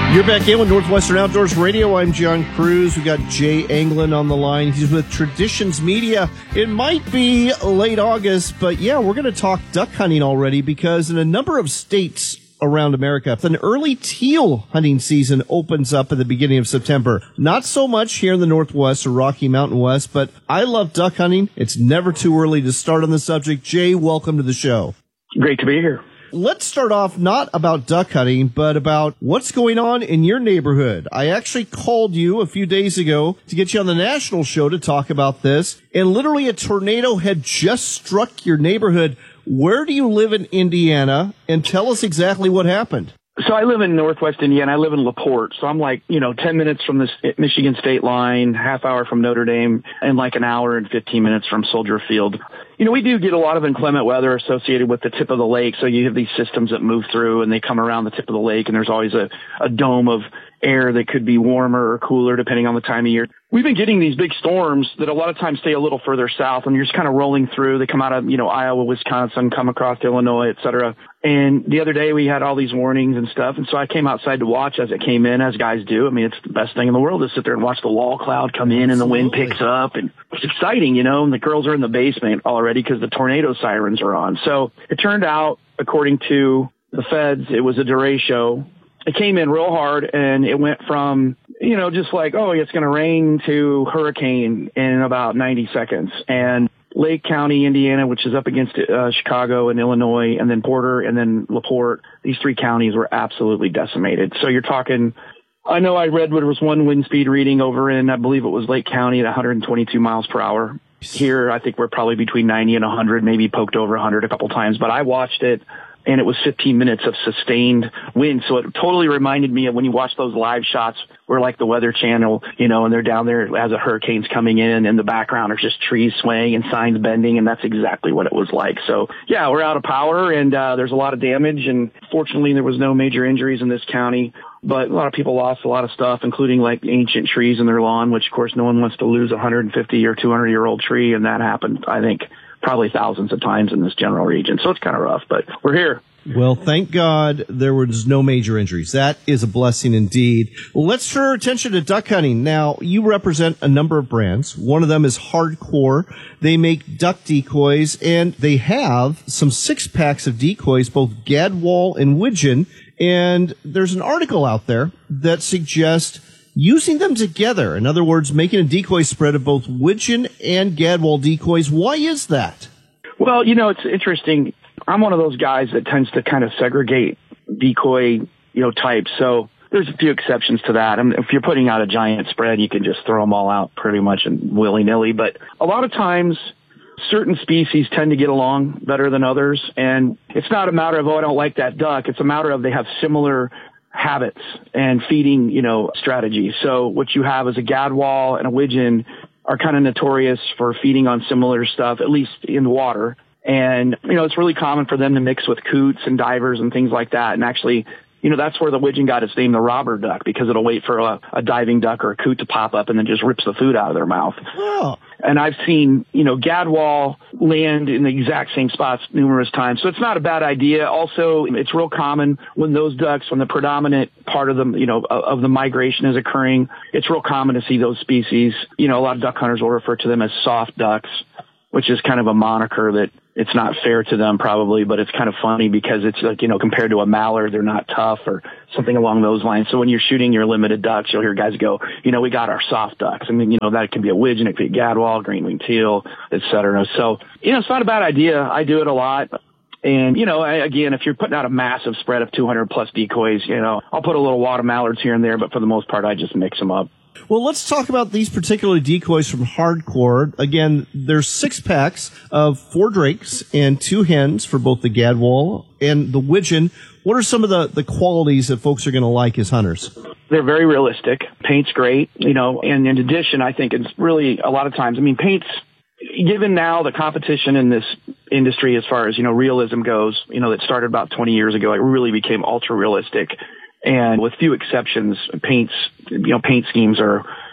You're back in with Northwestern Outdoors Radio. I'm John Cruz. We got Jay Anglin on the line. He's with Traditions Media. It might be late August, but yeah, we're going to talk duck hunting already because in a number of states around America, an early teal hunting season opens up at the beginning of September. Not so much here in the Northwest or Rocky Mountain West, but I love duck hunting. It's never too early to start on the subject. Jay, welcome to the show. Great to be here. Let's start off not about duck hunting, but about what's going on in your neighborhood. I actually called you a few days ago to get you on the national show to talk about this, and literally a tornado had just struck your neighborhood. Where do you live in Indiana? And tell us exactly what happened. So I live in Northwest Indiana. I live in LaPorte. So I'm 10 minutes from the Michigan state line, half hour from Notre Dame, and like an hour and 15 minutes from Soldier Field. We do get a lot of inclement weather associated with the tip of the lake. So you have these systems that move through and they come around the tip of the lake, and there's always a dome of air that could be warmer or cooler depending on the time of year. We've been getting these big storms that a lot of times stay a little further south, and you're just kind of rolling through. They come out of, Iowa, Wisconsin, come across Illinois, et cetera. And the other day we had all these warnings and stuff. And so I came outside to watch as it came in, as guys do. I mean, it's the best thing in the world to sit there and watch the wall cloud come in and the wind picks up, and it's exciting, and the girls are in the basement already because the tornado sirens are on. So it turned out, according to the feds, it was a derecho. It came in real hard, and it went from, just like, oh, it's going to rain to hurricane in about 90 seconds. And Lake County, Indiana, which is up against Chicago and Illinois, and then Porter, and then LaPorte, these three counties were absolutely decimated. So you're talking, I know I read what was one wind speed reading over in, I believe it was Lake County at 122 miles per hour. Here, I think we're probably between 90 and 100, maybe poked over 100 a couple times. But I watched it, and it was 15 minutes of sustained wind. So it totally reminded me of when you watch those live shots where like the Weather Channel, and they're down there as a hurricane's coming in, and the background are just trees swaying and signs bending, and that's exactly what it was like. So yeah, we're out of power, and there's a lot of damage, and fortunately there was no major injuries in this county. But a lot of people lost a lot of stuff, including like ancient trees in their lawn, which of course no one wants to lose a 150 or 200-year-old tree. And that happened, I think, probably thousands of times in this general region. So it's kind of rough, but we're here. Well, thank God there was no major injuries. That is a blessing indeed. Well, let's turn our attention to duck hunting. Now, you represent a number of brands. One of them is Hardcore. They make duck decoys, and they have some 6-packs of decoys, both Gadwall and Widgeon. And there's an article out there that suggests using them together. In other words, making a decoy spread of both Widgeon and Gadwall decoys. Why is that? Well, it's interesting. I'm one of those guys that tends to kind of segregate decoy, types. So there's a few exceptions to that. I mean, if you're putting out a giant spread, you can just throw them all out pretty much willy-nilly. But a lot of times, certain species tend to get along better than others. And it's not a matter of, I don't like that duck. It's a matter of they have similar habits and feeding, strategies. So what you have is a Gadwall and a Widgeon are kind of notorious for feeding on similar stuff, at least in the water. And, it's really common for them to mix with coots and divers and things like that. And actually, that's where the Widgeon got its name, the robber duck, because it'll wait for a diving duck or a coot to pop up and then just rips the food out of their mouth. Oh. And I've seen, Gadwall land in the exact same spots numerous times. So it's not a bad idea. Also, it's real common when those ducks, when the predominant part of them, of the migration is occurring, it's real common to see those species. A lot of duck hunters will refer to them as soft ducks, which is kind of a moniker that it's not fair to them probably, but it's kind of funny because it's like, compared to a mallard, they're not tough or something along those lines. So when you're shooting your limited ducks, you'll hear guys go, we got our soft ducks. I mean, that could be a Widgeon, it could be a Gadwall, green-winged teal, et cetera. So, it's not a bad idea. I do it a lot. And, again, if you're putting out a massive spread of 200 plus decoys, I'll put a little wad of mallards here and there, but for the most part, I just mix them up. Well, let's talk about these particular decoys from Hardcore. Again, there's 6-packs of 4 drakes and 2 hens for both the Gadwall and the Widgeon. What are some of the qualities that folks are going to like as hunters? They're very realistic. Paint's great, and in addition, I think it's really a lot of times, paint's, given now the competition in this industry as far as, realism goes, that started about 20 years ago, it really became ultra realistic. And with few exceptions, paint schemes are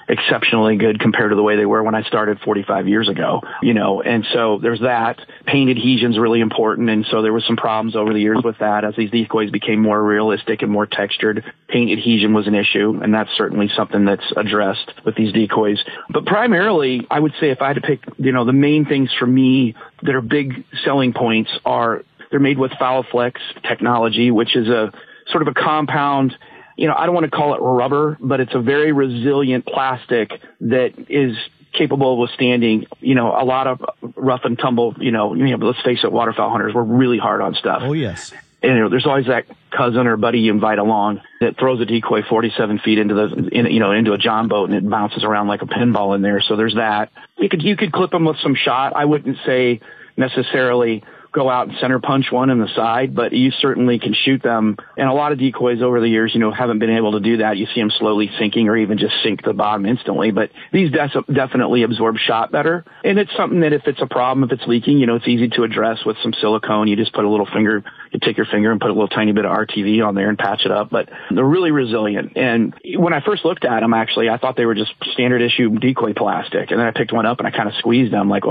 exceptionally good compared to the way they were when I started 45 years ago, and so there's that. Paint adhesion is really important, and so there was some problems over the years with that. As these decoys became more realistic and more textured, paint adhesion was an issue, and that's certainly something that's addressed with these decoys. But primarily, I would say if I had to pick, the main things for me that are big selling points are they're made with Foulflex technology, which is a sort of a compound, I don't want to call it rubber, but it's a very resilient plastic that is capable of withstanding, a lot of rough and tumble, let's face it, waterfowl hunters, we're really hard on stuff. Oh, yes. And there's always that cousin or buddy you invite along that throws a decoy 47 feet into a john boat, and it bounces around like a pinball in there. So there's that. You could clip them with some shot. I wouldn't say necessarily go out and center punch one in the side, but you certainly can shoot them. And a lot of decoys over the years, haven't been able to do that. You see them slowly sinking or even just sink to the bottom instantly. But these definitely absorb shot better. And it's something that if it's a problem, if it's leaking, it's easy to address with some silicone. You just put you take your finger and put a little tiny bit of RTV on there and patch it up. But they're really resilient. And when I first looked at them, actually, I thought they were just standard issue decoy plastic. And then I picked one up and I kind of squeezed them like,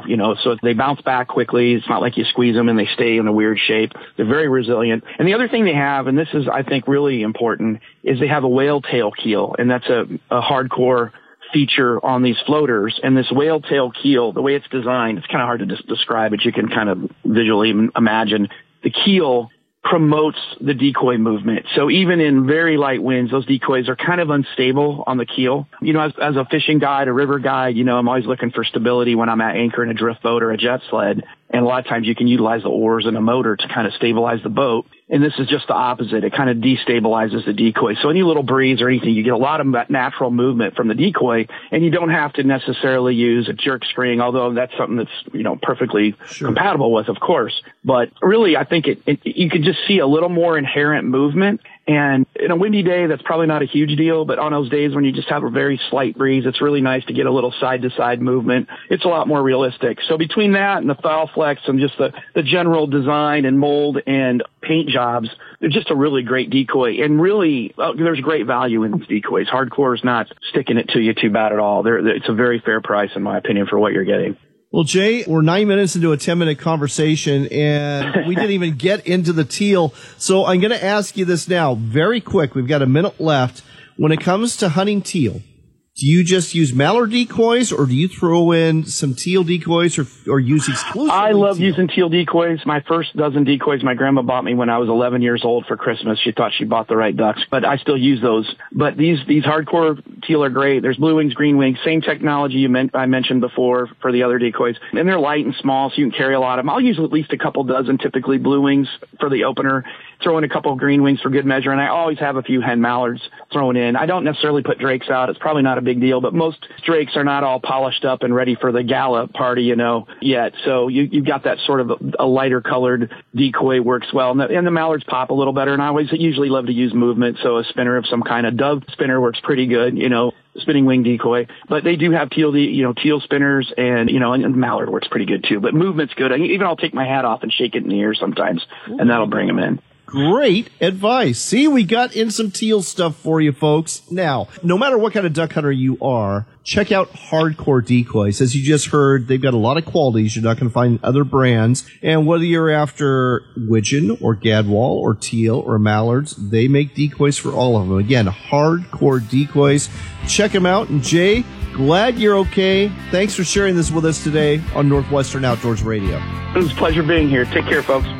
so they bounce back quickly. It's not like you squeeze them and they stay in a weird shape. They're very resilient. And the other thing they have, and this is, I think, really important, is they have a whale tail keel. And that's a hardcore feature on these floaters. And this whale tail keel, the way it's designed, it's kind of hard to describe it. You can kind of visually imagine the keel promotes the decoy movement. So even in very light winds, those decoys are kind of unstable on the keel. As a fishing guide, a river guide, I'm always looking for stability when I'm at anchor in a drift boat or a jet sled. And a lot of times you can utilize the oars and a motor to kind of stabilize the boat. And this is just the opposite. It kind of destabilizes the decoy. So any little breeze or anything, you get a lot of natural movement from the decoy, and you don't have to necessarily use a jerk string, although that's something that's, perfectly compatible with, of course. But really, I think you could just see a little more inherent movement. And in a windy day, that's probably not a huge deal, but on those days when you just have a very slight breeze, it's really nice to get a little side-to-side movement. It's a lot more realistic. So between that and the Foulflex and just the general design and mold and paint jobs, they're just a really great decoy. And really, there's great value in these decoys. Hardcore is not sticking it to you too bad at all. It's a very fair price, in my opinion, for what you're getting. Well, Jay, we're 9 minutes into a 10-minute conversation, and we didn't even get into the teal. So I'm going to ask you this now, very quick. We've got a minute left. When it comes to hunting teal, do you just use mallard decoys, or do you throw in some teal decoys, or use exclusively I love teal? using teal decoys. My first dozen decoys my grandma bought me when I was 11 years old for Christmas. She thought she bought the right ducks, but I still use those. But these hardcore teal are great. There's blue wings, green wings, same technology I mentioned before for the other decoys. And they're light and small, so you can carry a lot of them. I'll use at least a couple dozen, typically blue wings for the opener, throw in a couple of green wings for good measure, and I always have a few hen mallards thrown in. I don't necessarily put drakes out. It's probably not a big deal, but most drakes are not all polished up and ready for the gala party, yet. So you've got that sort of a lighter colored decoy works well. And the mallards pop a little better, and I usually love to use movement, so a spinner of some kind. A dove spinner works pretty good, spinning wing decoy. But they do have teal spinners, and mallard works pretty good too. But movement's good. Even I'll take my hat off and shake it in the air sometimes, and that'll bring them in. Great advice. See, we got in some teal stuff for you folks. Now, no matter what kind of duck hunter you are, check out Hardcore Decoys. As you just heard, they've got a lot of qualities you're not going to find in other brands. And whether you're after widgeon or gadwall or teal or mallards, they make decoys for all of them. Again, Hardcore Decoys. Check them out. And Jay, glad you're okay. Thanks for sharing this with us today on Northwestern Outdoors Radio. It was a pleasure being here. Take care, folks.